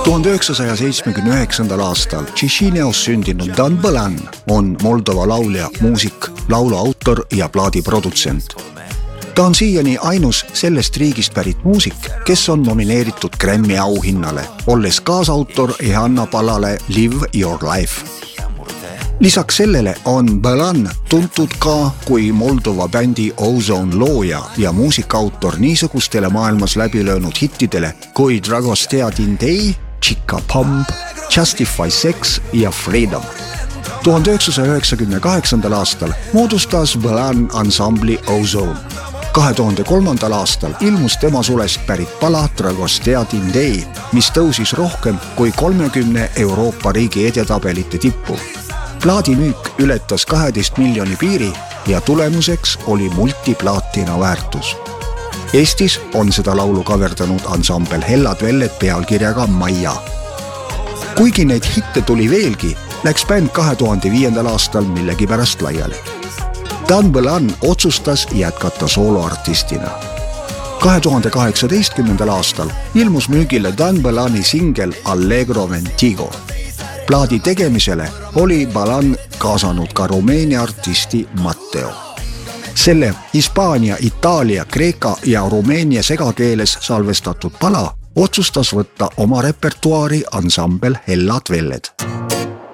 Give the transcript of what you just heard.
1979. aastal Chišineos sündinud Dan Bõlan on Moldova laulja, muusik, laulu autor ja plaadiprodutsent. Ta on siiani ainus sellest riigist pärit muusik, kes on nomineeritud Grammy auhinnale, olles kaasautor Johanna Palale Live Your Life. Lisaks sellele on Bõlan tuntud ka kui Moldova bändi Ozone looja ja muusikaautor niisugustele maailmas läbi löönud hittidele kui Dragostea din Day, Chica Pump, Justify Sex ja Freedom. 1998. aastal moodustas Bõlan ansambli Ozone. 2003. aastal ilmus tema sulest pärit pala Dragostea din Day, mis tõusis rohkem kui 30 Euroopa riigi edetabelite tippu. Plaadimüük ületas 12 miljoni piiri ja tulemuseks oli multiplaatina väärtus. Eestis on seda laulu kaverdanud ansambel Hellad Velled pealkirjaga Maia. Kuigi neid hitte tuli veelgi, läks bänd 2005. aastal millegipärast laiali. Dan Bõlan otsustas jätkata sooloartistina. 2018. aastal ilmus müügile Dan Bõlani singel Allegro Ventigo. Plaadi tegemisele oli Bõlan kaasanud ka Rumeenia artisti Matteo. Selle Hispaania, Itaalia, Kreeka ja Rumeenia segakeeles salvestatud pala otsustas võtta oma repertuaari ansambel Hellad Velled.